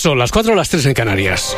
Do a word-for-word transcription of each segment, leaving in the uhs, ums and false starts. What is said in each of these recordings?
Son las cuatro, las tres en Canarias.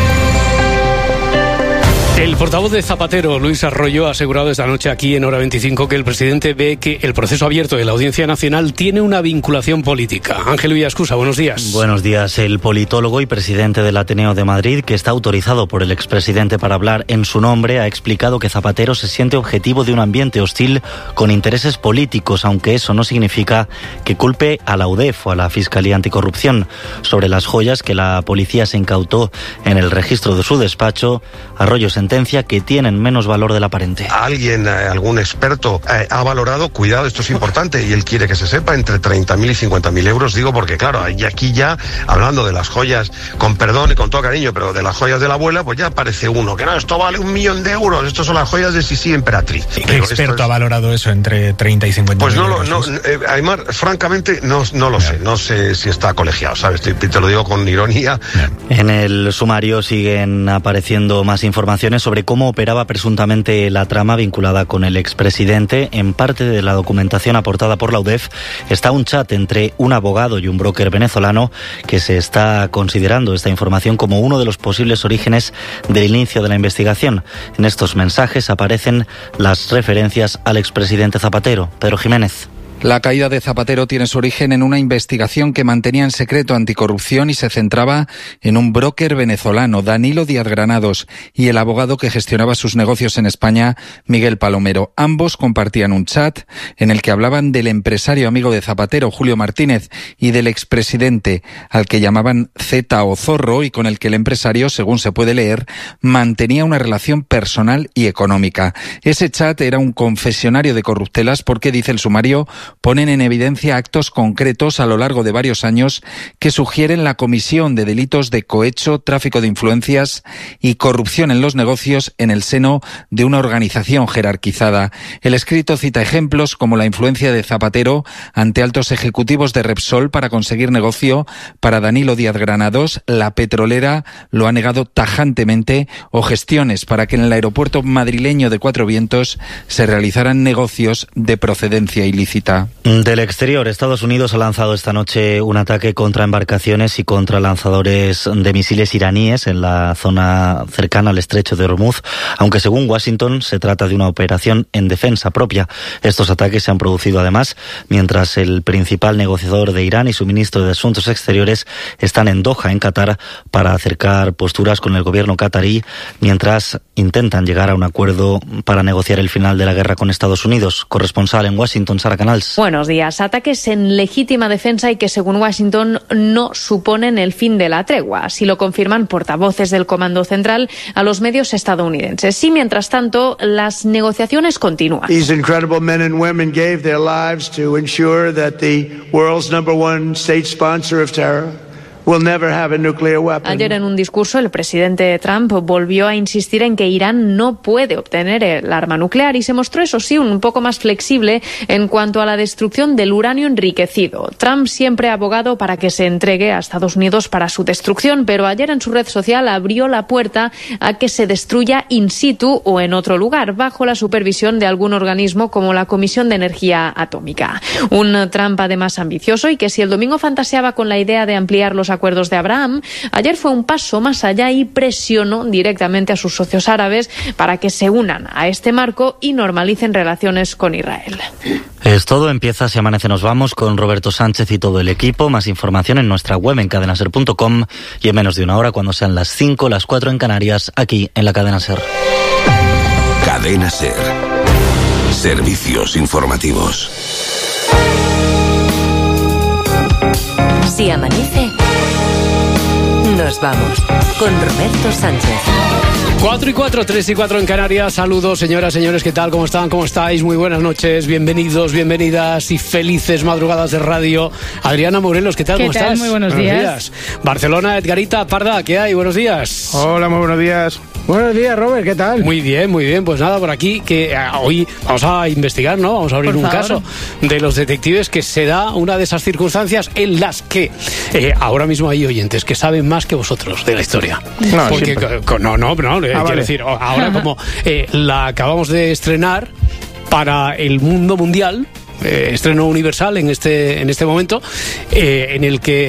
El portavoz de Zapatero, Luis Arroyo, ha asegurado esta noche aquí en Hora veinticinco que el presidente ve que el proceso abierto de la Audiencia Nacional tiene una vinculación política. Ángel Villascusa, buenos días. Buenos días. El politólogo y presidente del Ateneo de Madrid, que está autorizado por el expresidente para hablar en su nombre, ha explicado que Zapatero se siente objetivo de un ambiente hostil con intereses políticos, aunque eso no significa que culpe a la U D E F o a la Fiscalía Anticorrupción. Sobre las joyas que la policía se incautó en el registro de su despacho, Arroyo se sentencia que tienen menos valor del aparente. Alguien, eh, algún experto, eh, ha valorado, cuidado, esto es importante, y él quiere que se sepa, entre treinta mil y cincuenta mil euros, digo, porque claro, y aquí ya, hablando de las joyas, con perdón y con todo cariño, pero de las joyas de la abuela, pues ya aparece uno, que no, esto vale un millón de euros, estos son las joyas de Sisi Emperatriz. ¿Qué pero experto es... ha valorado eso entre treinta y cincuenta pues mil no euros? Pues no, eh, Aymar, francamente, no, no lo yeah. sé, no sé si está colegiado, ¿sabes? Te, te lo digo con ironía. Yeah. En el sumario siguen apareciendo más informaciones sobre cómo operaba presuntamente la trama vinculada con el expresidente. En parte de la documentación aportada por la U D E F está un chat entre un abogado y un broker venezolano que se está considerando esta información como uno de los posibles orígenes del inicio de la investigación. En estos mensajes aparecen las referencias al expresidente Zapatero. Pedro Jiménez. La caída de Zapatero tiene su origen en una investigación que mantenía en secreto anticorrupción y se centraba en un broker venezolano, Danilo Díaz Granados, y el abogado que gestionaba sus negocios en España, Miguel Palomero. Ambos compartían un chat en el que hablaban del empresario amigo de Zapatero, Julio Martínez, y del expresidente, al que llamaban Zeta o Zorro, y con el que el empresario, según se puede leer, mantenía una relación personal y económica. Ese chat era un confesionario de corruptelas porque, dice el sumario, ponen en evidencia actos concretos a lo largo de varios años que sugieren la comisión de delitos de cohecho, tráfico de influencias y corrupción en los negocios en el seno de una organización jerarquizada. El escrito cita ejemplos como la influencia de Zapatero ante altos ejecutivos de Repsol para conseguir negocio para Danilo Díaz Granados, la petrolera lo ha negado tajantemente, o gestiones para que en el aeropuerto madrileño de Cuatro Vientos se realizaran negocios de procedencia ilícita. Del exterior, Estados Unidos ha lanzado esta noche un ataque contra embarcaciones y contra lanzadores de misiles iraníes en la zona cercana al estrecho de Hormuz, aunque según Washington se trata de una operación en defensa propia. Estos ataques se han producido además mientras el principal negociador de Irán y su ministro de Asuntos Exteriores están en Doha, en Qatar, para acercar posturas con el gobierno qatarí, mientras intentan llegar a un acuerdo para negociar el final de la guerra con Estados Unidos. Corresponsal en Washington, Sara Canals. Buenos días. Ataques en legítima defensa y que, según Washington, no suponen el fin de la tregua. Así lo confirman portavoces del Comando Central a los medios estadounidenses. Y, mientras tanto, las negociaciones continúan. These incredible men and women gave their lives to ensure that the world's number one state sponsor of terror will never have a nuclear weapon. Ayer, en un discurso, el presidente Trump volvió a insistir en que Irán no puede obtener el arma nuclear y se mostró, eso sí, un poco más flexible en cuanto a la destrucción del uranio enriquecido. Trump siempre ha abogado para que se entregue a Estados Unidos para su destrucción, pero ayer en su red social abrió la puerta a que se destruya in situ o en otro lugar, bajo la supervisión de algún organismo como la Comisión de Energía Atómica. Un Trump además ambicioso y que, si el domingo fantaseaba con la idea de ampliar los acuerdos de Abraham, ayer fue un paso más allá y presionó directamente a sus socios árabes para que se unan a este marco y normalicen relaciones con Israel. Es todo, empieza Si Amanece Nos Vamos con Roberto Sánchez y todo el equipo. Más información en nuestra web en cadena ser punto com y en menos de una hora, cuando sean las cinco, las cuatro en Canarias, aquí en la Cadena Ser. Cadena Ser. Servicios informativos. Si amanece, nos vamos con Roberto Sánchez. Cuatro y cuatro, tres y cuatro en Canarias. Saludos, señoras, señores, ¿qué tal? ¿Cómo están? ¿Cómo estáis? Muy buenas noches, bienvenidos, bienvenidas y felices madrugadas de radio. Adriana Morelos, ¿qué tal? ¿Qué ¿Cómo tal? estás? Muy buenos, buenos días. días. Barcelona, Edgarita Parda, ¿qué hay? Buenos días. Hola, muy buenos días. Buenos días, Robert, ¿qué tal? Muy bien, muy bien. Pues nada, por aquí, que eh, hoy vamos a investigar, ¿no? Vamos a abrir por un favor. caso de los detectives, que se da una de esas circunstancias en las que eh, ahora mismo hay oyentes que saben más que vosotros de la historia. No, Porque, siempre. co- no, no, no, eh, Ah, quiero vale. decir, ahora como eh, la acabamos de estrenar para el mundo mundial, eh, estreno universal en este, en este momento, eh, en el que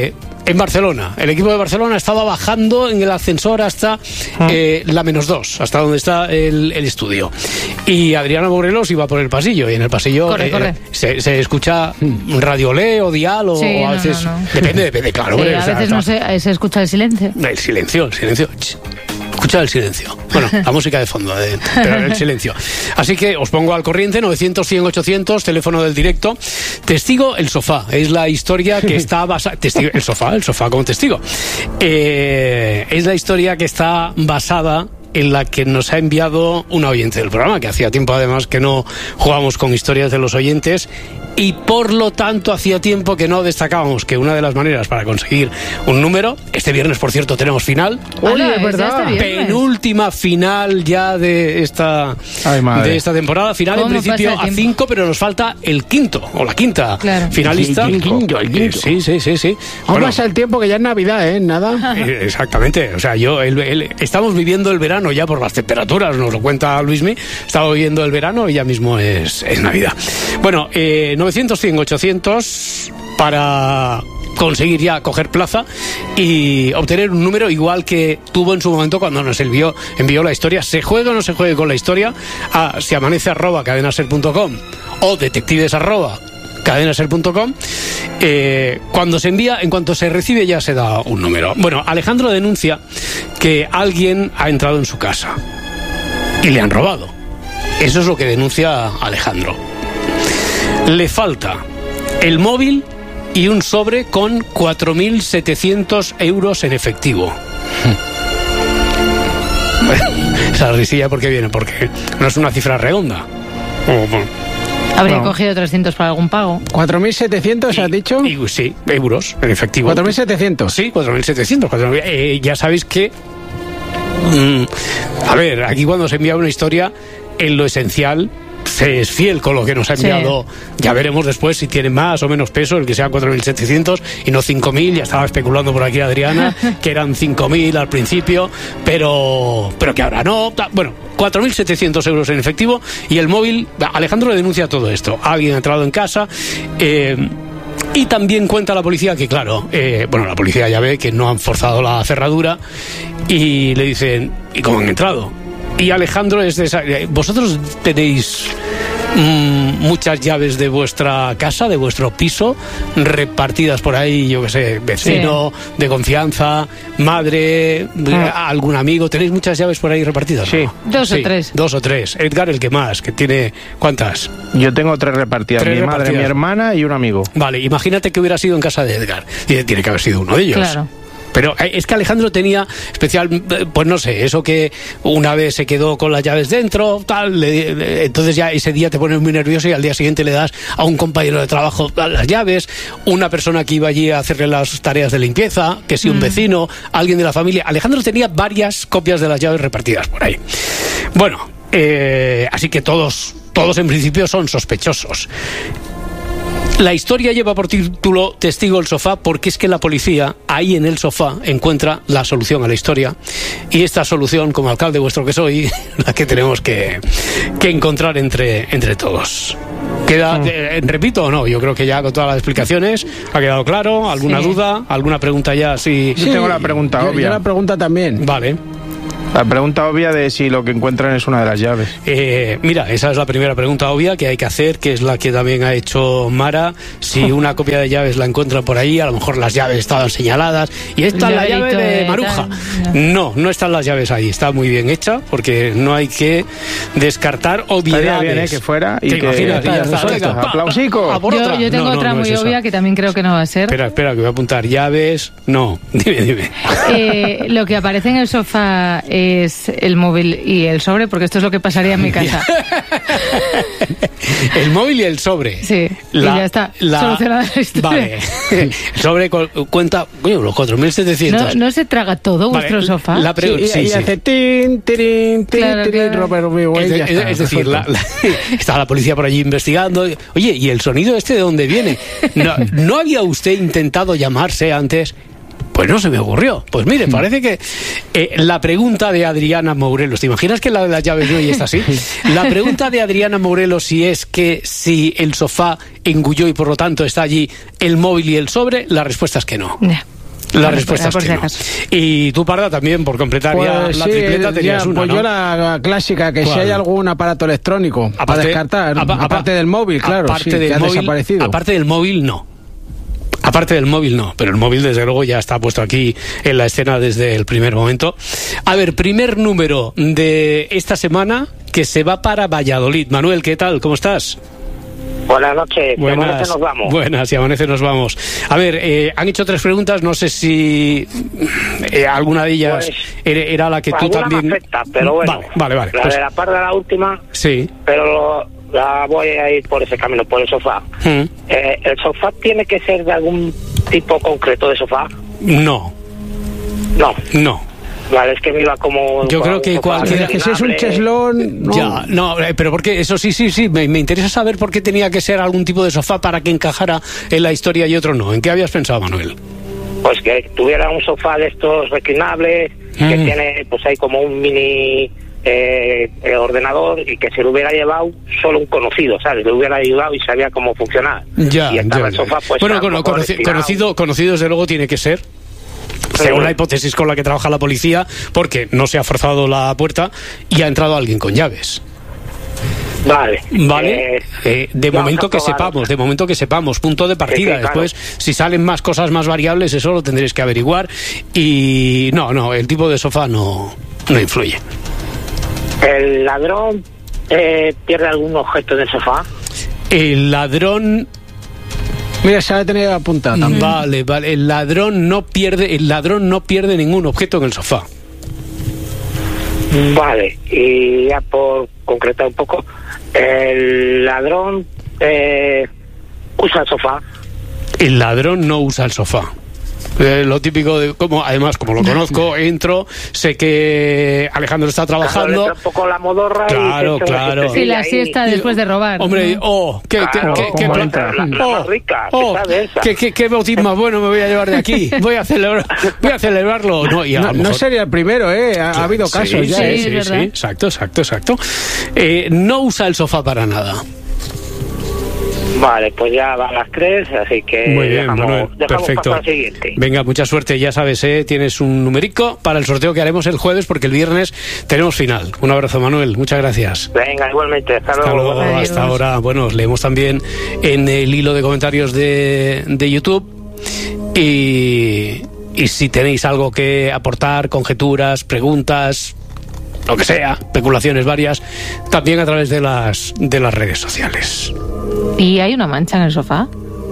En Barcelona, el equipo de Barcelona estaba bajando en el ascensor hasta eh, la menos dos, hasta donde está el, el estudio. Y Adriana Morelos iba por el pasillo, y en el pasillo corre, eh, corre. Se, se escucha Radio Lé o Dial, o, Sí, o a no, veces... no, no. Depende, depende, claro. Sí, hombre, a o sea, veces no se, se escucha el silencio. El silencio, el silencio. Ch, escucha el silencio. Bueno, la música de fondo, de, pero el silencio. Así que os pongo al corriente, novecientos, cien, ochocientos, teléfono del directo. Testigo, el sofá. Es la historia que está basada... Testigo, el sofá, el sofá como testigo. Eh, es la historia que está basada en la que nos ha enviado una oyente del programa, que hacía tiempo además que no jugábamos con historias de los oyentes, y por lo tanto hacía tiempo que no destacábamos que una de las maneras para conseguir un número, este viernes por cierto tenemos final, Oye, es verdad, penúltima final ya de esta de esta temporada, final en principio a cinco, pero nos falta el quinto o la quinta claro. finalista. El quinto, el quinto. Sí, sí, sí, sí. ¿Cómo pasa el tiempo que ya es Navidad, eh? Nada. Eh, Exactamente, o sea, yo el, el, estamos viviendo el verano ya por las temperaturas, nos lo cuenta Luismi, estamos viviendo el verano y ya mismo es, es Navidad. Bueno, eh, novecientos, cien, ochocientos para conseguir ya coger plaza y obtener un número igual que tuvo en su momento cuando nos envió, envió la historia. Se juegue o no se juegue con la historia a siamanece arroba cadenaser punto com o detectives arroba cadenaser punto com. Eh, cuando se envía, en cuanto se recibe ya se da un número. Bueno, Alejandro denuncia que alguien ha entrado en su casa y le han robado. Eso es lo que denuncia Alejandro. Le falta el móvil y un sobre con cuatro mil setecientos euros en efectivo. Esa risilla, ¿por qué viene? Porque no es una cifra redonda. Habría No. cogido trescientos para algún pago. ¿cuatro mil setecientos has dicho? Y, sí, euros en efectivo. ¿cuatro mil setecientos? Sí, cuatro mil setecientos. Eh, ya sabéis que... Mm, a ver, aquí cuando se envía una historia, en lo esencial se es fiel con lo que nos ha enviado. Sí. Ya veremos después si tiene más o menos peso el que sea cuatro mil setecientos y no cinco mil. Ya estaba especulando por aquí Adriana que eran cinco mil al principio, pero pero que ahora no. Bueno, cuatro mil setecientos euros en efectivo y el móvil. Alejandro le denuncia todo esto. Alguien ha entrado en casa. Eh, Y también cuenta la policía que, claro, eh, bueno, la policía ya ve que no han forzado la cerradura y le dicen, ¿y cómo han entrado? Y Alejandro es de esa... ¿Vosotros tenéis mmm, muchas llaves de vuestra casa, de vuestro piso, repartidas por ahí, yo qué sé, vecino, sí, de confianza, madre, ah. algún amigo? ¿Tenéis muchas llaves por ahí repartidas? Sí. ¿No? Dos sí, o tres. Dos o tres. Edgar, el que más, que tiene... ¿Cuántas? Yo tengo tres repartidas. Tres mi repartidas. madre, mi hermana y un amigo. Vale, imagínate que hubiera sido en casa de Edgar. Y tiene que haber sido uno de ellos. Claro. Pero es que Alejandro tenía especial, pues no sé, eso que una vez se quedó con las llaves dentro, tal, le, le, entonces ya ese día te pones muy nervioso y al día siguiente le das a un compañero de trabajo las llaves, una persona que iba allí a hacerle las tareas de limpieza, que si un mm. vecino, alguien de la familia. Alejandro tenía varias copias de las llaves repartidas por ahí. Bueno, eh, así que todos, todos en principio son sospechosos. La historia lleva por título Testigo el sofá porque es que la policía ahí en el sofá encuentra la solución a la historia y esta solución, como alcalde vuestro que soy, la que tenemos que, que encontrar entre, entre todos. ¿Queda, eh, repito o no? Yo creo que ya con todas las explicaciones ha quedado claro. ¿Alguna sí. duda? ¿Alguna pregunta ya? Sí, sí, yo tengo la pregunta yo, obvia. Yo la pregunta también. Vale. La pregunta obvia de si lo que encuentran es una de las llaves. Eh, mira, esa es la primera pregunta obvia que hay que hacer, que es la que también ha hecho Mara. Si una copia de llaves la encuentran por ahí, a lo mejor las llaves estaban señaladas. Y esta es la llave de Maruja. No, no están las llaves ahí. Está muy bien hecha, porque no hay que descartar obviedades. Estaría bien, ¿eh? Que fuera y ¿Te que... imaginas? Ya está, venga, aplausico. A por yo, otra. yo tengo no, no, otra no muy es obvia esa. Que también creo que no va a ser. Espera, espera, que voy a apuntar llaves. No, dime, dime. Eh, lo que aparece en el sofá es el móvil y el sobre, porque esto es lo que pasaría en mi casa. El móvil y el sobre. Sí, la, y ya está la, solucionada la historia. Vale. El sobre cuenta, coño, los cuatro mil setecientos. ¿No, ¿No se traga todo vale, vuestro sofá? La pre- sí, sí, y, sí. y hace tin, tirin, tin, claro, tirin, claro. Robert Wigway, es, ya es, está, es decir, la, la, está la policía por allí investigando. Oye, ¿y el sonido este de dónde viene? ¿No, ¿no había usted intentado llamarse antes? Pues no se me ocurrió. Pues mire, parece que eh, la pregunta de Adriana Morelos, ¿te imaginas que la de las llaves no y está así? La pregunta de Adriana Morelos si es que si el sofá engulló y por lo tanto está allí el móvil y el sobre, la respuesta es que no. Yeah. La Bueno, respuesta por es si que no. acaso. Y tú, Parda, también, por completar Pues ya la sí, tripleta, tenías ya, una, pues ¿no? yo la clásica, que ¿Cuál? si hay algún aparato electrónico para Aparte- descartar, apa- apa- aparte del móvil, claro, aparte sí, del que ha móvil, desaparecido. Aparte del móvil, no. Aparte del móvil, no. Pero el móvil, desde luego, ya está puesto aquí en la escena desde el primer momento. A ver, primer número de esta semana que se va para Valladolid. Manuel, ¿qué tal? ¿Cómo estás? Buenas noches, y Buenas, amanece nos vamos. Buenas, y amanece nos vamos. A ver, eh, han hecho tres preguntas, no sé si eh, alguna de ellas Pues, era, era la que tú alguna también... me afecta, pero bueno. Vale, vale, vale. La pues- de la parda, la última, sí. pero la voy a ir por ese camino, por el sofá. Mm. Eh, ¿El sofá tiene que ser de algún tipo concreto de sofá? No, No. no. Vale, es que me iba como... Yo creo que sofá cualquiera... Que si es un reclinable. cheslón, no. Ya, no, eh, pero porque eso sí, sí, sí, me, me interesa saber por qué tenía que ser algún tipo de sofá para que encajara en la historia y otro no. ¿En qué habías pensado, Manuel? Pues que tuviera un sofá de estos reclinables, que Mm. tiene pues ahí como un mini eh, eh, ordenador, y que se lo hubiera llevado solo un conocido, ¿sabes? Le hubiera ayudado y sabía cómo funcionar. Ya, y estaba ya, el ya. sofá pues bueno, a lo cono- mejor conoci- estirado. conocido, conocido desde luego tiene que ser. Según la hipótesis con la que trabaja la policía, porque no se ha forzado la puerta y ha entrado alguien con llaves. Vale. Vale, Eh, Eh, de vamos momento a que probar. sepamos, de momento que sepamos, punto de partida. Sí, sí, claro. Después, si salen más cosas, más variables, eso lo tendréis que averiguar. Y no, no, el tipo de sofá no, no influye. ¿El ladrón eh, pierde algún objeto del sofá? El ladrón... Mira, se ha tenido apuntado también. Vale, vale. El ladrón no pierde, el ladrón no pierde ningún objeto en el sofá. Vale, y ya por concretar un poco, el ladrón eh, usa el sofá. El ladrón no usa el sofá. Eh, lo típico de como además como lo conozco, entro, sé que Alejandro está Claro, le trabajando. entra un poco la modorra y Claro, se echa una claro. Sí, siestecilla la ahí. siesta después de robar. Hombre, ¿no? oh, qué, qué, Claro, qué, qué, como pla- entra la- la oh, más rica, oh, que sabe esa. qué, qué, qué bautismo más bueno me voy a llevar de aquí. Voy a celebrar, voy a celebrarlo. No, y a No, lo no mejor- sería el primero, ¿eh? Ha, ha habido casos sí, ya, sí, ¿eh? sí, es sí, verdad. exacto, exacto, exacto. Eh, no usa el sofá para nada. Vale, pues ya van las tres, así que Muy bien, dejamos, Manuel, dejamos perfecto. pasar al siguiente. Venga, mucha suerte, ya sabes, ¿eh? Tienes un numerico para el sorteo que haremos el jueves porque el viernes tenemos final. Un abrazo, Manuel, muchas gracias. Venga, igualmente, hasta Hasta luego. luego, Adiós. hasta ahora. Bueno, os leemos también en el hilo de comentarios de, de YouTube. Y, y si tenéis algo que aportar, conjeturas, preguntas, lo que sea, especulaciones varias, también a través de las, de las redes sociales. ¿Y hay una mancha en el sofá?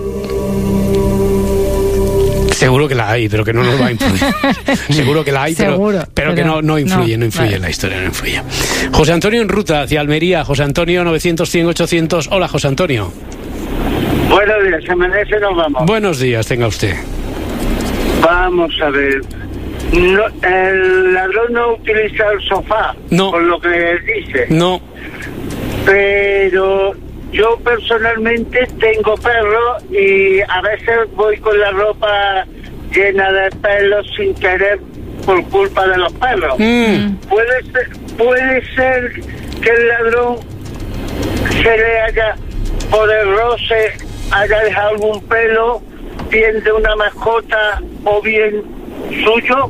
Seguro que la hay, pero que no nos va a influir. Seguro que la hay, pero, Seguro, pero que pero no, no influye, no, no influye vale. en la historia, no influye. José Antonio en ruta hacia Almería. José Antonio, novecientos, cien, ochocientos. Hola, José Antonio. Buenos días, amanece, nos vamos. Buenos días, tenga usted. Vamos a ver. No, el ladrón no utiliza el sofá, No. por lo que dice. No. Pero yo personalmente tengo perro y a veces voy con la ropa llena de pelos sin querer por culpa de los perros. Mm. Puede ser, puede ser que el ladrón se le haya, por el roce, haya dejado algún pelo, bien de una mascota o bien suyo.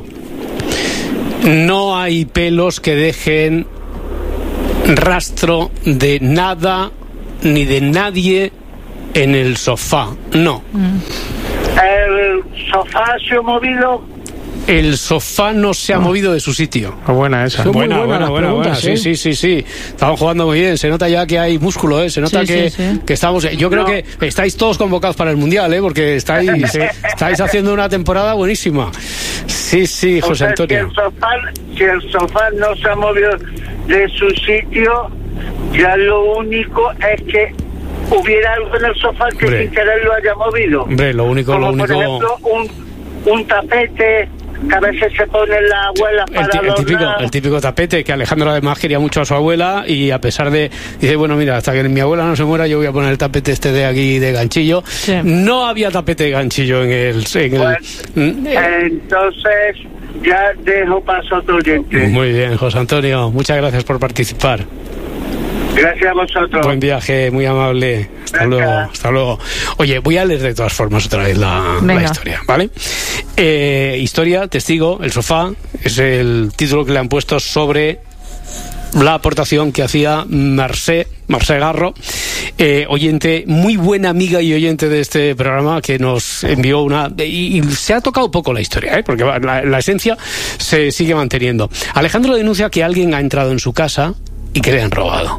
No hay pelos que dejen rastro de nada ni de nadie en el sofá. No. El sofá se ha movido. El sofá no se ha movido de su sitio. Buena esa. Son muy Buena, buenas buena, las buena, buena. preguntas, Sí, ¿eh? sí, sí, sí. Estamos jugando muy bien. Se nota ya que hay músculo, ¿eh? Se nota Sí, que, sí, sí. que estamos. Yo creo No. que estáis todos convocados para el mundial, ¿eh? Porque estáis, eh, estáis haciendo una temporada buenísima. Sí, sí, O José sea, Antonio. Si el, sofá, si el sofá no se ha movido de su sitio, ya lo único es que hubiera algo en el sofá que Hombre. sin querer lo haya movido. Hombre, lo único, Como lo único. por ejemplo un, un tapete que a veces se pone la abuela El, para ti- el típico, adornar. el típico tapete que Alejandro además quería mucho a su abuela y a pesar de dice bueno mira hasta que mi abuela no se muera yo voy a poner el tapete este de aquí de ganchillo. No había tapete de ganchillo en el, en el- Pues, Mm, eh, entonces ya dejo paso a otro oyente. muy bien, José Antonio, muchas gracias por participar. Gracias a vosotros. Buen viaje, muy amable. Hasta Gracias. luego, hasta luego. Oye, voy a leer de todas formas otra vez la, la historia, ¿vale? Eh, historia, testigo, el sofá, es el título que le han puesto sobre la aportación que hacía Mercé, Mercé Garro, eh, oyente, muy buena amiga y oyente de este programa, que nos envió una... Y, y se ha tocado poco la historia, ¿eh? Porque la, la esencia se sigue manteniendo. Alejandro denuncia que alguien ha entrado en su casa y que le han robado.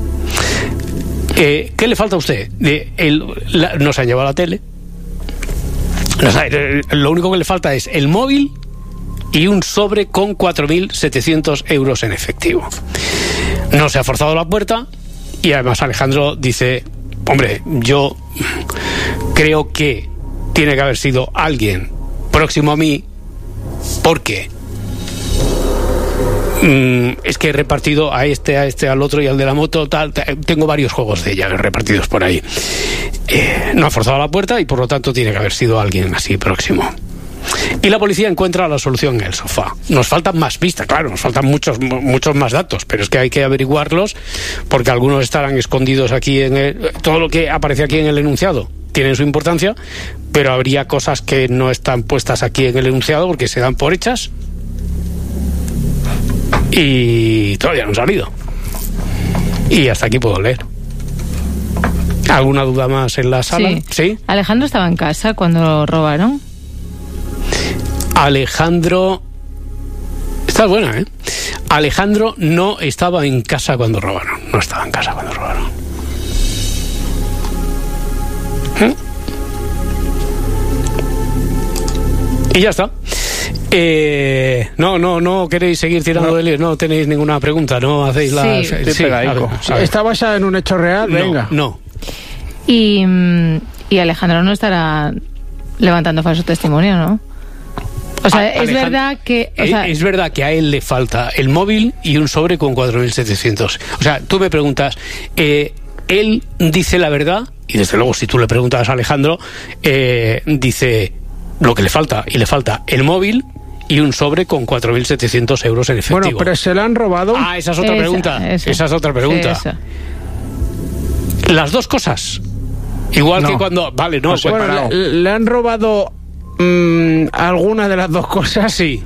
Eh, ¿Qué le falta a usted? De el, la, nos han llevado la tele. Nos ha, lo único que le falta es el móvil y un sobre con cuatro mil setecientos euros en efectivo. No se ha forzado la puerta y además Alejandro dice, hombre, yo creo que tiene que haber sido alguien próximo a mí, porque mm, es que he repartido a este, a este, al otro y al de la moto, tal, tal, tengo varios juegos de ella repartidos por ahí. Eh, no ha forzado la puerta y por lo tanto tiene que haber sido alguien así próximo. Y la policía encuentra la solución en el sofá. Nos faltan más pistas, claro, nos faltan muchos muchos más datos, pero es que hay que averiguarlos porque algunos estarán escondidos aquí en el... Todo lo que aparece aquí en el enunciado tiene su importancia, pero habría cosas que no están puestas aquí en el enunciado porque se dan por hechas y todavía no han salido. Y hasta aquí puedo leer. ¿Alguna duda más en la sala? Sí. ¿Sí? ¿Alejandro estaba en casa cuando lo robaron? Alejandro... Está buena, ¿eh? Alejandro no estaba en casa cuando robaron. No estaba en casa cuando robaron. ¿Eh? Y ya está. Eh, no, no, no queréis seguir tirando no. de líos, no tenéis ninguna pregunta, no hacéis sí. las... Sí, sí, a ver, a ver. ¿Está basada en un hecho real? No, Venga. No. Y, y Alejandro no estará levantando falso testimonio, ¿no? O sea, es Alejandro, verdad que... O sea, es verdad que a él le falta el móvil y un sobre con cuatro mil setecientos. O sea, tú me preguntas, eh, él dice la verdad, y desde luego si tú le preguntas a Alejandro, eh, dice lo que le falta, y le falta el móvil y un sobre con cuatro mil setecientos euros en efectivo. Bueno, pero se lo han robado. Ah, esa es otra esa, pregunta. Esa. esa es otra pregunta. Sí, las dos cosas. Igual no. que cuando... Vale, no, pues bueno, le, le han robado... Mm, ¿alguna de las dos cosas? Sí.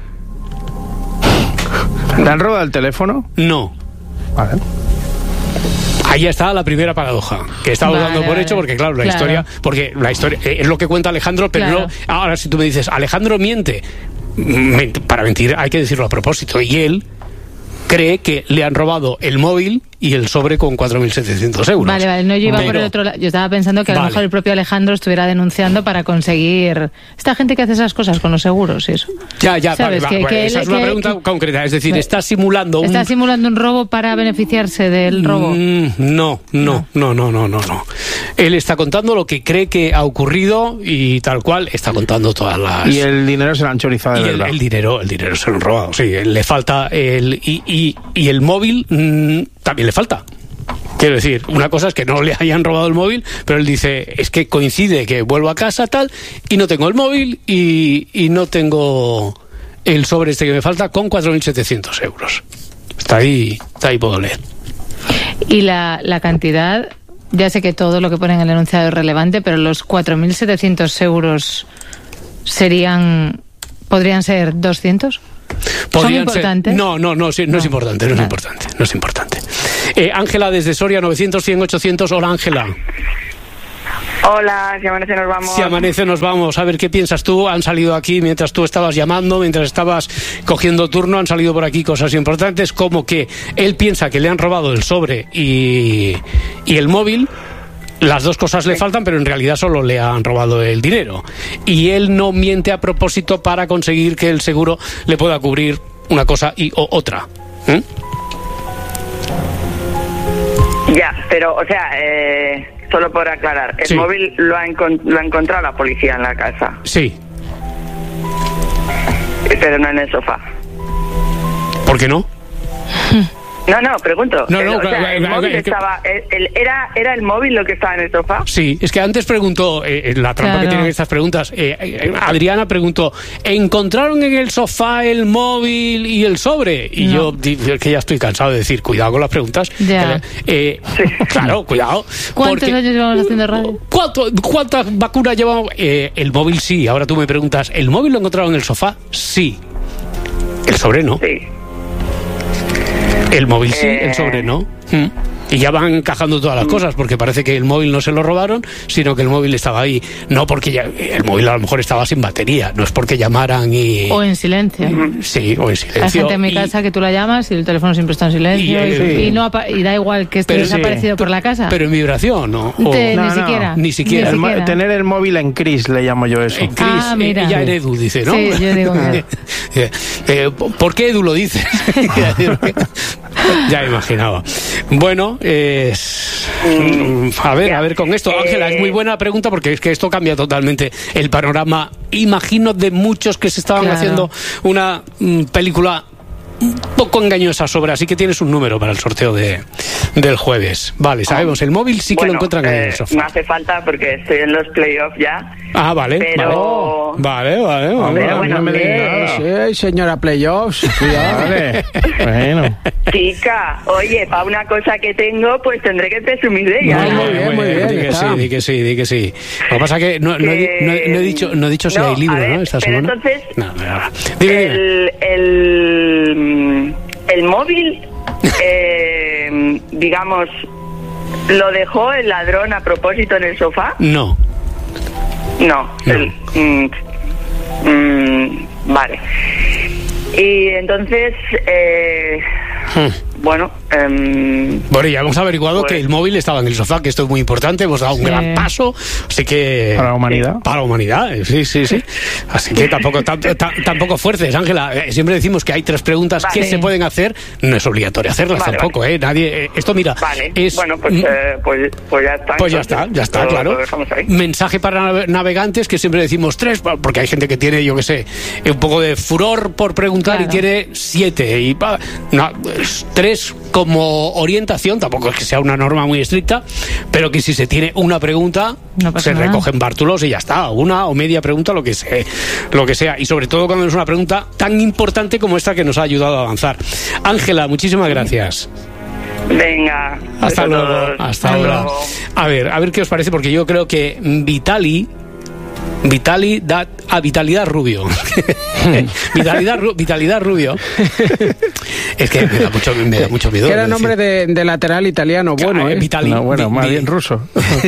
¿Le han robado el teléfono? No. Vale. Ahí está la primera paradoja, que estamos vale, dando por vale. hecho, porque claro, la claro. historia, porque la historia eh, es lo que cuenta Alejandro, pero claro. no, ahora si tú me dices, Alejandro miente, para mentir hay que decirlo a propósito, y él cree que le han robado el móvil y el sobre con cuatro mil setecientos euros. Vale, vale, no, yo iba Pero, por el otro lado. Yo estaba pensando que a lo vale. mejor el propio Alejandro estuviera denunciando para conseguir... Esta gente que hace esas cosas con los seguros y eso. Ya, ya, vale, va, que, bueno, que esa él, es una que, pregunta que, concreta. Es decir, que, ¿está simulando un... ¿Está simulando un robo para beneficiarse del robo? Mm, no, no, no, no, no, no, no. Él está contando lo que cree que ha ocurrido y tal cual está contando todas las... Y el dinero se lo han chorizado de y verdad. El, el dinero, el dinero se lo han robado, sí. Le falta el... Y, y, y el móvil mmm, también le falta. Quiero decir, una cosa es que no le hayan robado el móvil, pero él dice, es que coincide que vuelvo a casa tal, y no tengo el móvil y, y no tengo el sobre este que me falta con cuatro mil setecientos euros. Está ahí, está ahí puedo leer. Y la, la cantidad, ya sé que todo lo que pone en el enunciado es relevante, pero los cuatro mil setecientos euros serían, podrían ser doscientos. ¿Son importantes? Ser, no, no, no, sí, no, no es importante, no, no es importante, no es importante. Ángela eh, desde Soria, novecientos, cien, ochocientos. Hola, Ángela. Hola, si amanece nos vamos. Si amanece nos vamos. A ver, ¿qué piensas tú? Han salido aquí, mientras tú estabas llamando, mientras estabas cogiendo turno, han salido por aquí cosas importantes, como que él piensa que le han robado el sobre y, y el móvil. Las dos cosas sí. le faltan, pero en realidad solo le han robado el dinero. Y él no miente a propósito para conseguir que el seguro le pueda cubrir una cosa y o otra. ¿Mm? Ya, pero, o sea, eh, solo por aclarar, el sí. móvil lo ha, encont- lo ha encontrado la policía en la casa. Sí. Pero no en el sofá. ¿Por qué no? No, no, pregunto. No, no, el, o sea, claro, el claro, móvil claro, estaba, el, el- era, ¿Era el móvil lo que estaba en el sofá? Sí, es que antes preguntó, eh, la trampa Claro. que tienen estas preguntas, eh, eh, Adriana preguntó, ¿encontraron en el sofá el móvil y el sobre? Y No. yo, di- es que ya estoy cansado de decir, cuidado con las preguntas. Ya. Eh, eh, claro, cuidado. ¿Cuántos porque- años llevamos haciendo radio? ¿Cuánto- ¿Cuántas vacunas llevamos? Eh, el móvil sí, ahora tú me preguntas, ¿el móvil lo encontraron en el sofá? Sí. El sobre no. Sí. El móvil sí, Eh. el sobre no. Mm. Y ya van encajando todas las cosas, porque parece que el móvil no se lo robaron, sino que el móvil estaba ahí. No porque ya, el móvil a lo mejor estaba sin batería, no es porque llamaran y... O en silencio. Sí, o en silencio. Hay gente en mi y- casa que tú la llamas y el teléfono siempre está en silencio Y, y, eh, y no apa- y da igual que esté Pero- desaparecido por la casa. Pero en vibración, ¿no? O- Te- ni siquiera. Ni siquiera. Ni El mo- siquiera. tener el móvil en Cris, le llamo yo eso. En Cris, Ah, mira. ella era Edu, dice, ¿no? Sí, yo digo que- Eh, eh, ¿Por qué Edu lo dice? Ya imaginaba. Bueno, eh, mm, a ver, a ver con esto. Ángela, es muy buena pregunta porque es que esto cambia totalmente el panorama, imagino, de muchos que se estaban Claro. haciendo una mm, película un poco engañosa sobre, así que tienes un número para el sorteo de, del jueves. Vale, sabemos, el móvil sí que Bueno, lo encuentran en eh, el sofá. No hace falta porque estoy en los playoffs ya. Ah, vale, Pero... vale, vale, vale. Pero bueno, no me digas eh, nada. Sí, señora Playoffs, cuidado. Vale. Bueno. Chica, oye, para una cosa que tengo, pues tendré que presumir de ella. Muy, muy bien, muy bien, Di que está. sí, di que sí, di que sí. Lo que pasa es que no, no, he, di- no he- no he dicho, no he dicho si No, hay libro, a ver, ¿no? Esta pero semana. entonces, No, no, no. Dime, dime. el, el, el móvil, eh, digamos, ¿lo dejó el ladrón a propósito en el sofá? No. No. el- mm, mm, vale. Y entonces, eh, bueno... em, Bueno, ya hemos averiguado Pues- que el móvil estaba en el sofá, que esto es muy importante, hemos dado un Sí. gran paso, así que... Para la humanidad. Para la humanidad, eh, sí, sí, sí. Así que tampoco, tam- tam- tampoco fuerces, Ángela. Eh, Siempre decimos que hay tres preguntas Vale. que se pueden hacer, no es obligatorio hacerlas Vale, tampoco, ¿eh? Nadie... eh, esto, mira, Vale, es... bueno, pues, mm, eh, pues, pues ya está. Pues ya entonces, está, ya está, lo- claro. lo dejamos ahí. Mensaje para nave- navegantes, que siempre decimos tres, porque hay gente que tiene, yo qué sé, un poco de furor por preguntar Claro. y tiene siete. Y pa- no, es tres como orientación, tampoco es que sea una norma muy estricta, pero que si se tiene una pregunta, No pasa se nada. recogen bártulos y ya está, una o media pregunta, lo que, se, lo que sea. Y sobre todo cuando es una pregunta tan importante como esta que nos ha ayudado a avanzar. Ángela, muchísimas gracias. Venga. Hasta besos a luego, todos. hasta ahora. luego. A ver, a ver qué os parece, porque yo creo que Vitali, Vitali da a Vitalidad Rubio. Vitalidad, Ru- Vitalidad Rubio. Es que me da mucho, me da mucho miedo. Era decir- nombre de, de lateral italiano, bueno, Ah, ¿eh? Vitali. No, bueno, Vi- más vi- bien ruso.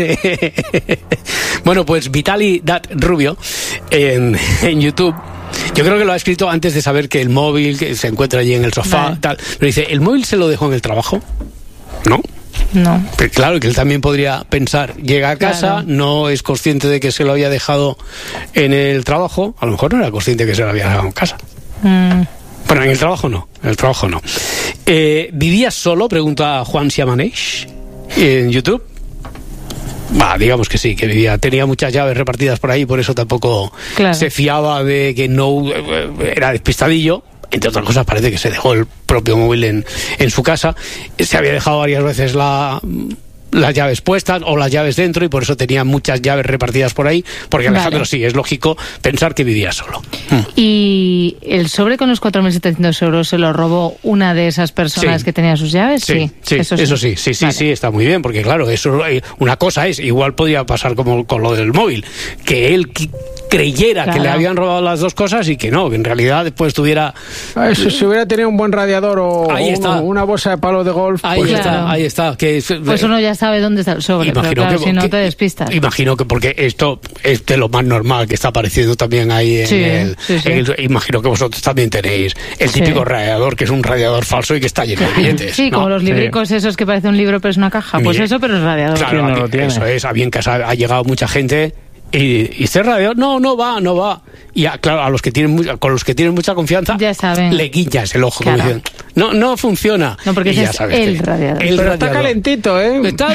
Bueno, pues Vitali Dat Rubio en, en YouTube. Yo creo que lo ha escrito antes de saber que el móvil que se encuentra allí en el sofá, Vale. tal. Pero dice, ¿el móvil se lo dejó en el trabajo? No. No. Pero claro, que él también podría pensar, llega a casa, Claro. no es consciente de que se lo había dejado en el trabajo, a lo mejor no era consciente que se lo había dejado en casa. Mm, Bueno, en el trabajo no, en el trabajo no. Eh, ¿Vivías solo? Pregunta Juan Siamaneix en YouTube. Va, digamos que sí, que vivía, tenía muchas llaves repartidas por ahí, por eso tampoco Claro. se fiaba de que no eh, era despistadillo. Entre otras cosas, parece que se dejó el propio móvil en, en su casa. Se había dejado varias veces la, las llaves puestas o las llaves dentro y por eso tenía muchas llaves repartidas por ahí. Porque Alejandro, Vale. sí, es lógico pensar que vivía solo. ¿Y el sobre con los cuatro mil setecientos euros se lo robó una de esas personas Sí. que tenía sus llaves? Sí, sí, eso sí, sí, sí, sí, está muy bien, porque claro, eso eh, una cosa es, igual podía pasar como con lo del móvil, que él qui- creyera Claro. que le habían robado las dos cosas y que no, que en realidad después tuviera... Ah, eso, si hubiera tenido un buen radiador o, Ahí o está. una, una bolsa de palo de golf, Ahí pues está, Claro. ahí está. Que, es- Pues uno ya sabe dónde está el sobre, pero Imagino claro, que- si no que- te despistas. Imagino que porque esto es de lo más normal que está apareciendo también ahí en, Sí, el, sí, sí. en el- Imagino que vosotros también tenéis el típico Sí. radiador, que es un radiador falso y que está lleno de billetes. Sí, ¿no? como los libricos esos que parece un libro pero es una caja. Pues Mire, eso, pero es radiador. Claro, ¿Quién no a- lo tiene? eso es, a bien que ha, ha llegado mucha gente Y, y este radiador, no, no va, no va. Y a, claro, a los que tienen mucha, con los que tienen mucha confianza, ya saben. Le guiñas el ojo, Claro. como dicen, no, no funciona. No, porque y ese ya es sabes el que- radiador. el Pero radiador. está calentito, ¿eh? Está-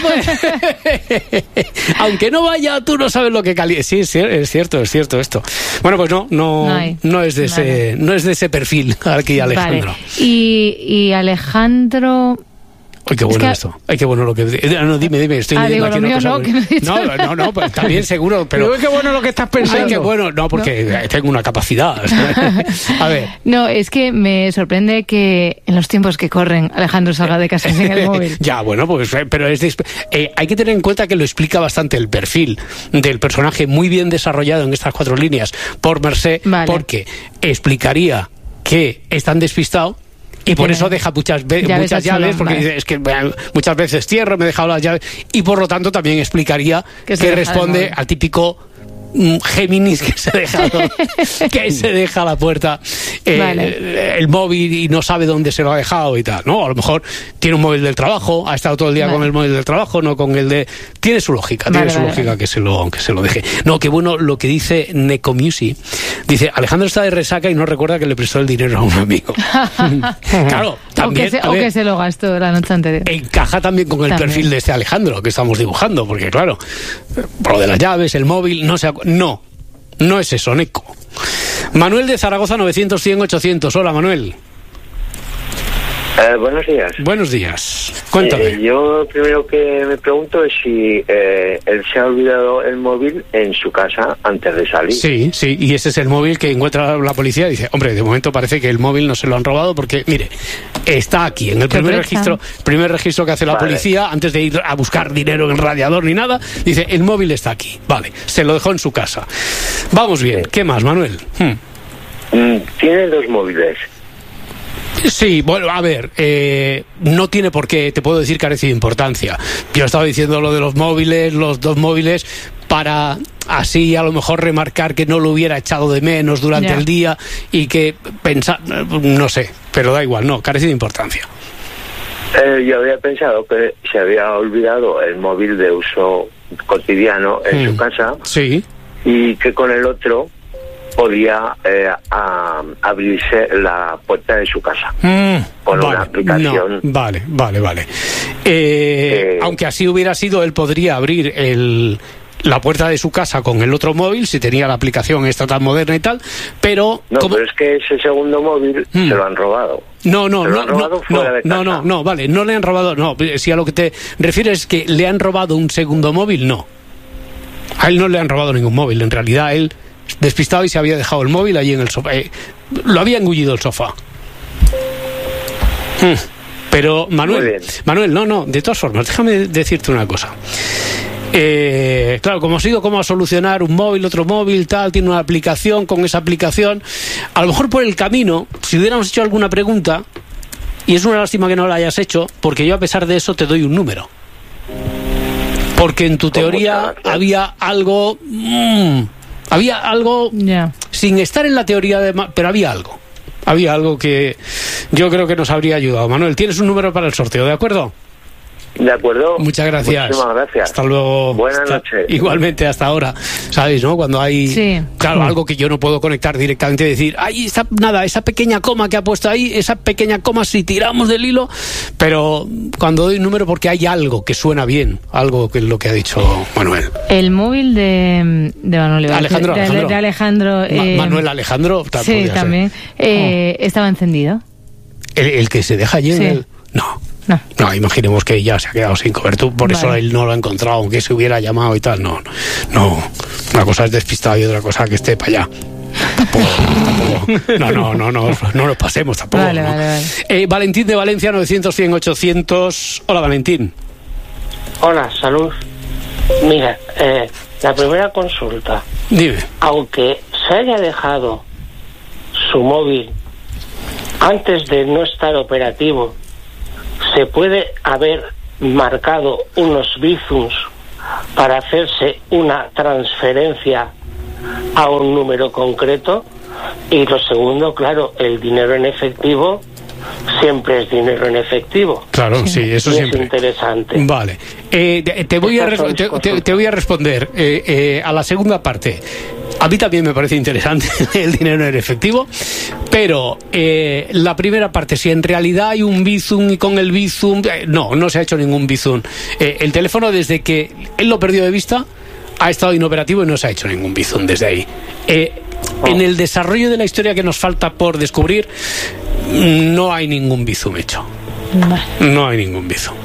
Aunque no vaya, tú no sabes lo que calienta. Sí, es cier- es cierto, es cierto esto. Bueno, pues no, no, No hay. no es de ese, no es de ese perfil aquí, Alejandro. Vale. Y, y Alejandro... Ay, qué bueno que- esto. Ay, qué bueno lo que. eh, No, dime, dime. Estoy Ah, leyendo digo, aquí lo una mío cosa no, muy- que me he dicho. no, no, no, pues también seguro, pero. Pero qué bueno lo que estás pensando. Ay, qué bueno. No, porque tengo una capacidad. A ver. No, es que me sorprende que en los tiempos que corren Alejandro salga de casa sin el móvil. Ya, bueno, pues, eh, pero es de- eh, hay que tener en cuenta que lo explica bastante el perfil del personaje, muy bien desarrollado en estas cuatro líneas por Mercé, Vale. porque explicaría que es tan despistado. Y por Tiene eso deja muchas, ve- llaves muchas al salón, llaves, porque vale. dice, es que bueno, muchas veces cierro, me he dejado las llaves, y por lo tanto también explicaría Que que, se deja el responde móvil. al típico mm, Géminis que se deja que se deja a la puerta eh, Vale. el móvil y no sabe dónde se lo ha dejado y tal, ¿no? A lo mejor tiene un móvil del trabajo, ha estado todo el día Vale. con el móvil del trabajo, no con el de... Tiene su lógica, Vale, tiene su vale, lógica vale. que se lo que se lo deje. No, qué bueno lo que dice Necomusi. Dice, Alejandro está de resaca y no recuerda que le prestó el dinero a un amigo. Claro, o, también... que se, a o ver, que se lo gastó la noche anterior. encaja también con el También. perfil de este Alejandro que estamos dibujando, porque claro, por lo de las llaves, el móvil, no se acu- no, no es eso, Neco. Manuel de Zaragoza, novecientos, cien, ochocientos. Hola, Manuel. Eh, buenos días. Buenos días. Cuéntame. Eh, yo lo primero que me pregunto es si eh, él se ha olvidado el móvil en su casa antes de salir. Sí, sí, y ese es el móvil que encuentra la policía y dice, hombre, de momento parece que el móvil no se lo han robado porque, mire, está aquí, en el Qué primer presa. registro, primer registro que hace la Vale. policía, antes de ir a buscar dinero en el radiador ni nada, dice, el móvil está aquí, vale, se lo dejó en su casa. Vamos bien, ¿qué más, Manuel? Hmm. Mm, tiene dos móviles. Sí, bueno, a ver, eh, no tiene por qué, te puedo decir, carece de importancia. Yo estaba diciendo lo de los móviles, los dos móviles, para así a lo mejor remarcar que no lo hubiera echado de menos durante Ya. el día y que pensar, no sé, pero da igual, no, carece de importancia. Eh, yo había pensado que se había olvidado el móvil de uso cotidiano en Mm. su casa Sí. y que con el otro podía eh, a- abrirse la puerta de su casa. Mm, Con una vale, aplicación. no, vale, vale, vale. Eh, Eh, aunque así hubiera sido, él podría abrir el, la puerta de su casa con el otro móvil, si tenía la aplicación esta tan moderna y tal, pero... No, como- pero es que ese segundo móvil Mm. se lo han robado. No, no, Se lo no, han robado no, fuera no, de no, casa. no, no, vale, no le han robado, no, si a lo que te refieres es que le han robado un segundo móvil, no. A él no le han robado ningún móvil, en realidad él despistado y se había dejado el móvil allí en el sofá, eh, lo había engullido el sofá. Hmm. Pero Muy Manuel, bien. Manuel, no, no, de todas formas, déjame decirte una cosa. Eh, claro, como ha sido cómo solucionar un móvil, otro móvil, tal, tiene una aplicación, con esa aplicación, a lo mejor por el camino, si hubiéramos hecho alguna pregunta, y es una lástima que no la hayas hecho, porque yo a pesar de eso te doy un número. Porque en tu Con teoría mucha gracia. había algo... mm, había algo, Ya. sin estar en la teoría de... ma- pero había algo. Había algo que yo creo que nos habría ayudado. Manuel, tienes un número para el sorteo, ¿de acuerdo? ¿De acuerdo? Muchas gracias. Muchísimas gracias. Hasta luego. Buenas Hasta- noches. Igualmente, hasta ahora. ¿Sabéis, no? Cuando hay, Sí. claro, algo que yo no puedo conectar directamente y decir, ay, esa, nada, esa pequeña coma que ha puesto ahí, esa pequeña coma si tiramos del hilo, pero cuando doy un número porque hay algo que suena bien, algo que es lo que ha dicho Manuel. El móvil de, de Manuel iba a decir, Alejandro, de, Alejandro. de Alejandro, Ma- eh, Manuel Alejandro, tal sí, podría ser. también, eh, estaba encendido. El, el que se deja allí en Sí. el... No. No. No, imaginemos que ya se ha quedado sin cobertura, por eso Vale. él no lo ha encontrado, aunque se hubiera llamado y tal. No, no. Una cosa es despistado y otra cosa que esté para allá. Tampoco, tampoco. No, no, no, no, no nos pasemos tampoco. Vale, ¿no? vale, vale. Eh, Valentín de Valencia, novecientos, cien, ochocientos. Hola, Valentín. Hola, salud. Mira, eh, la primera consulta. Dime. Aunque se haya dejado su móvil antes de no estar operativo, ¿se puede haber marcado unos bizums para hacerse una transferencia a un número concreto? Y lo segundo, claro, el dinero en efectivo siempre es dinero en efectivo. Claro, sí, eso y siempre. Es interesante. Vale. Eh, te, te, voy a res- te, te, te voy a responder eh, eh, a la segunda parte. A mí también me parece interesante el dinero en efectivo, pero eh, la primera parte, si en realidad hay un Bizum y con el Bizum... Eh, no, no se ha hecho ningún Bizum. Eh, el teléfono, desde que él lo perdió de vista, ha estado inoperativo y no se ha hecho ningún Bizum desde ahí. Eh, oh. En el desarrollo de la historia que nos falta por descubrir, no hay ningún Bizum hecho. Vale. No hay ningún Bizum.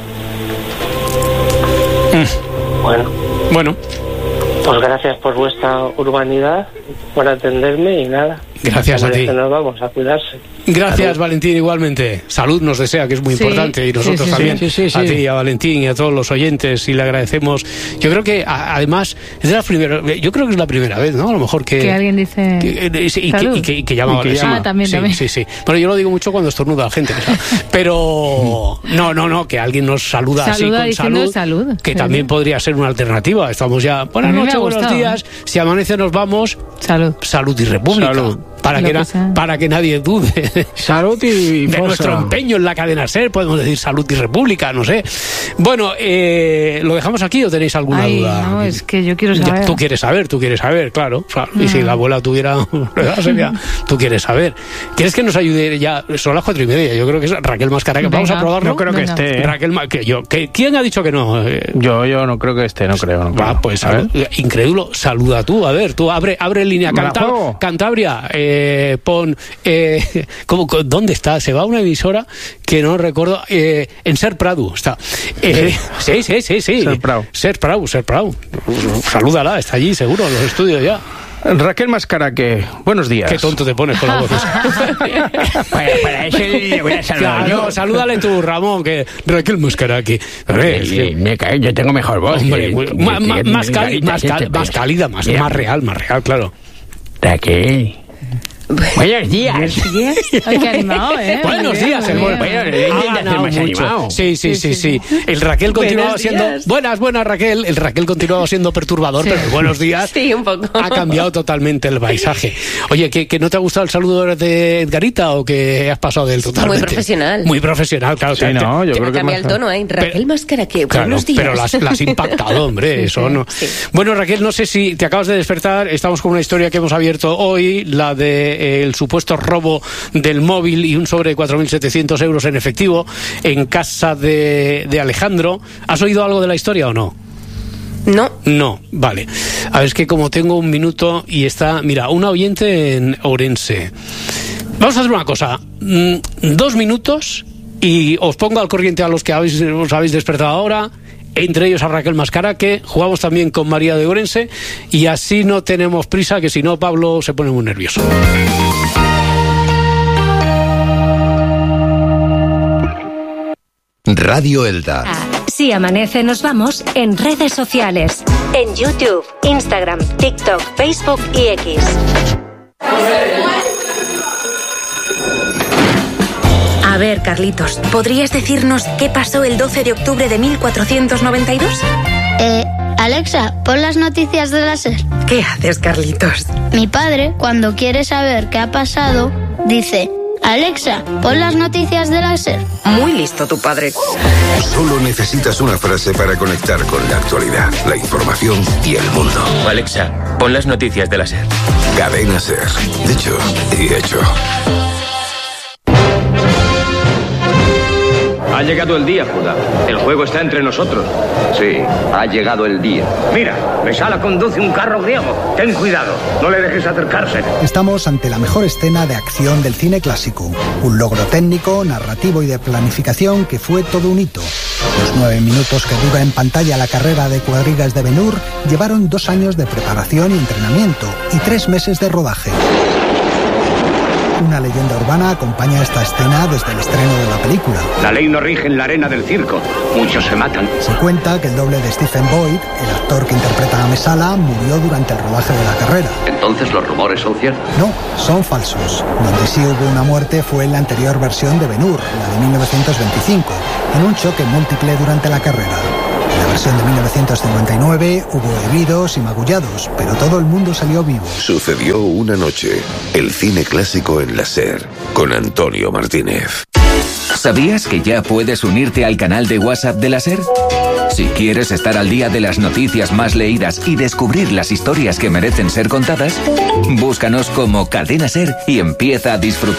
Mm. Bueno. Bueno. Pues gracias por vuestra urbanidad, por atenderme y nada. Gracias a ti. Nos vamos a cuidarse. Gracias, Salud. Valentín, igualmente. Salud nos desea, que es muy sí, importante, y nosotros sí, sí, también, sí, sí, sí, a ti, a Valentín y a todos los oyentes, y le agradecemos. Yo creo que, a, además, es la primera, yo creo que es la primera vez, ¿no? A lo mejor que... Que alguien dice... Que, y, que, y, que, y que llama. Y que llama. Ah, también, sí, también. Sí, sí. Bueno, yo lo digo mucho cuando estornuda la gente, ¿sabes? Pero... No, no, no, que alguien nos saluda, saluda así con salud, salud, que sí, también sí. podría ser una alternativa. Estamos ya... Buenas noches, buenos días. Si amanece nos vamos... Salud. Salud y República. Salud. Para que, na, para que nadie dude salud y de fosa. Nuestro empeño en la cadena SER, podemos decir salud y república, no sé. Bueno, eh, ¿lo dejamos aquí o tenéis alguna Ay, duda? No, es que yo quiero saber. Tú quieres saber, tú quieres saber, claro. claro. Y si la abuela tuviera, sería, tú quieres saber. ¿Quieres que nos ayude ya? Son las cuatro y media, yo creo que es Raquel Mascara. Venga, vamos a probarlo. No creo Venga. que esté. ¿eh? Raquel, que yo, que, ¿quién ha dicho que no? Eh, yo, yo no creo que esté, no creo. No creo. Ah, pues a ver. Incrédulo, saluda tú, a ver, tú abre, abre línea Canta, Cantabria, eh, pon Eh, ¿cómo, ¿dónde está? Se va a una emisora que no recuerdo, eh, en Ser Prado está. Eh, sí, sí, sí, sí. Ser Prado. Ser Prado, Ser Prado. Salúdala, está allí seguro, en los estudios ya. Raquel Mascaraque, buenos días. Qué tonto te pones con la voz. para, para eso le voy a saludar. Claro, yo. Salúdale tú, Ramón, que Raquel Mascaraque. A ver, sí, me cae, yo tengo mejor voz. Hombre, que, más, que, más, que, cali, más, cal, más cálida, más, más real, más real, claro. Raquel. Buenos días. Buenos días. Ay, qué animado, ¿eh? Buenos bien, días, el bueno, bueno, más animado. Sí, sí, sí, sí. El Raquel continuaba buenos siendo... Días. Buenas, buenas, Raquel. El Raquel continuaba siendo perturbador, sí. Pero el buenos días sí, un poco. Ha cambiado totalmente el paisaje. Oye, ¿que, que no te ha gustado el saludo de Edgarita o que has pasado del totalmente? Muy profesional. Muy profesional, claro. Sí, no, yo que creo que cambia el tono, ¿eh? Raquel Mascaraque, claro, buenos días. Pero las, las has impactado, hombre, eso no. Sí. Bueno, Raquel, no sé si te acabas de despertar. Estamos con una historia que hemos abierto hoy, la de eh, el supuesto robo del móvil y un sobre de cuatro mil setecientos euros en efectivo en casa de, de Alejandro. ¿Has oído algo de la historia o no? No. No, vale. A ver, es que como tengo un minuto y está... Mira, una oyente en Ourense. Vamos a hacer una cosa. Mm, dos minutos y os pongo al corriente a los que habéis, os habéis despertado ahora... Entre ellos a Raquel Mascaraque, jugamos también con María de Ourense y así no tenemos prisa, que si no Pablo se pone muy nervioso. Radio Elda. Si amanece nos vamos en redes sociales, en YouTube, Instagram, TikTok, Facebook y X. A ver, Carlitos, ¿podrías decirnos qué pasó el doce de octubre de mil cuatrocientos noventa y dos? Eh, Alexa, pon las noticias de la SER. ¿Qué haces, Carlitos? Mi padre, cuando quiere saber qué ha pasado, dice... Alexa, pon las noticias de la SER. Muy listo tu padre. Solo necesitas una frase para conectar con la actualidad, la información y el mundo. Alexa, pon las noticias de la SER. Cadena SER. Dicho y hecho. Ha llegado el día, Judá. El juego está entre nosotros. Sí, ha llegado el día. Mira, Mesala conduce un carro griego. Ten cuidado, no le dejes acercarse. Estamos ante la mejor escena de acción del cine clásico. Un logro técnico, narrativo y de planificación que fue todo un hito. Los nueve minutos que dura en pantalla la carrera de cuadrigas de Ben-Hur llevaron dos años de preparación y entrenamiento y tres meses de rodaje. Una leyenda urbana acompaña esta escena desde el estreno de la película. La ley no rige en la arena del circo. Muchos se matan. Se cuenta que el doble de Stephen Boyd, el actor que interpreta a Mesala, murió durante el rodaje de la carrera. ¿Entonces los rumores son ciertos? No, son falsos. Donde sí hubo una muerte fue en la anterior versión de Ben-Hur, la de mil novecientos veinticinco, en un choque múltiple durante la carrera. En la versión de mil novecientos cincuenta y nueve hubo heridos y magullados, pero todo el mundo salió vivo. Sucedió una noche. El cine clásico en la SER, con Antonio Martínez. ¿Sabías que ya puedes unirte al canal de WhatsApp de la SER? Si quieres estar al día de las noticias más leídas y descubrir las historias que merecen ser contadas, búscanos como Cadena SER y empieza a disfrutar